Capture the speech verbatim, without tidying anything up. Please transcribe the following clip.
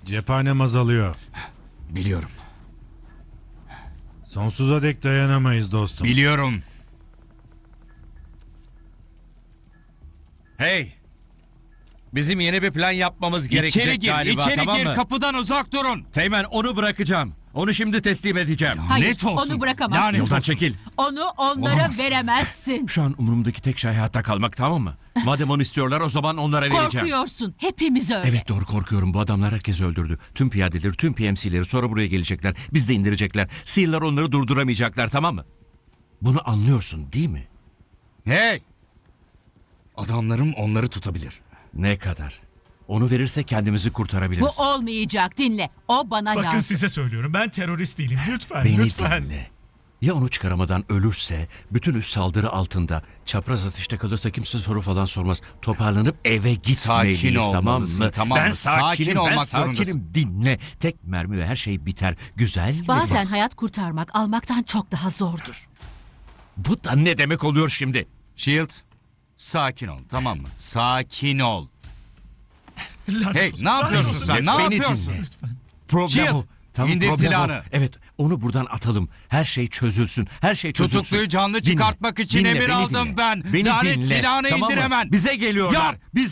Cephanem azalıyor. Biliyorum. Sonsuza dek dayanamayız dostum. Biliyorum. Hey! Bizim yeni bir plan yapmamız gerekecek İçeri gir, galiba, içeri tamam gir. mı? Kapıdan uzak durun. Teğmen, onu bırakacağım. Onu şimdi teslim edeceğim. Hayır, Lanet olsun. onu bırakamazsın. Lanet Yoldan olsun. çekil. Onu onlara Olamaz. veremezsin. Şu an umurumdaki tek şey hayatta kalmak, tamam mı? Madem onu istiyorlar, o zaman onlara vereceğim. Korkuyorsun. Hepimiz öyle. Evet, doğru, korkuyorum. Bu adamlar herkesi öldürdü. Tüm piyadeleri, tüm P M C'leri sonra buraya gelecekler. Biz de indirecekler. Seal'lar onları durduramayacaklar, tamam mı? Bunu anlıyorsun değil mi? Hey! Adamlarım onları tutabilir. Ne kadar? Onu verirse kendimizi Bu kurtarabiliriz. olmayacak. Dinle. O bana Bakın lazım. size söylüyorum, ben terörist değilim. Lütfen, Beni lütfen. dinle. Ya onu çıkaramadan ölürse, bütün üst saldırı altında, çapraz atışta kalırsa kimse soru falan sormaz. Toparlanıp eve gitmeliyiz, Sakin tamam olmalısın, mı? tamam ben mı? sakinim, Sakin ben olmak sakinim. zorundasın. Dinle. Tek mermi ve her şey biter. Güzel mi? Bazen Bas? hayat kurtarmak almaktan çok daha zordur. Bu da ne demek oluyor şimdi? Shield, sakin ol, tamam mı? Sakin ol. Lanet Hey, olsun, ne lanet yapıyorsun olsun. sen? Ne Beni yapıyorsun? dinle. Lütfen. Problem Shield, o. Tamam, indir problem silahını. o. Evet, onu buradan atalım. Her şey çözülsün. Her şey çözülsün. Tutukluyu canlı Dinle, çıkartmak için dinle, emir beni aldım dinle. ben. Beni Lanet dinle. silahını tamam indir mı? hemen. Bize geliyorlar. Ya, Biz